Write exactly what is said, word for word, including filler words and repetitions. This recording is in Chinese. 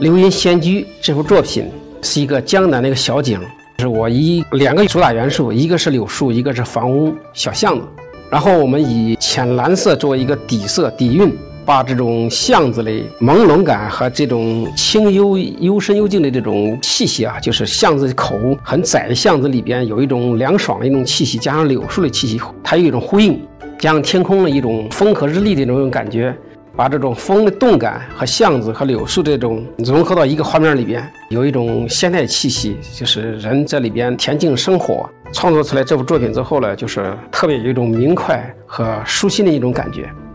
流云仙居这幅作品是一个江南的一个小景，是我以两个主打元素，一个是柳树，一个是房屋小巷子，然后我们以浅蓝色作为一个底色底蕴，把这种巷子里朦胧感和这种清幽幽深幽静的这种气息啊，就是巷子口很窄的巷子里边有一种凉爽的一种气息，加上柳树的气息，它有一种呼应，加上天空的一种风和日丽的这种感觉，把这种风的动感和巷子和柳树这种融合到一个画面里边，有一种现代气息，就是人在里边恬静生活。创作出来这幅作品之后呢，就是特别有一种明快和舒心的一种感觉。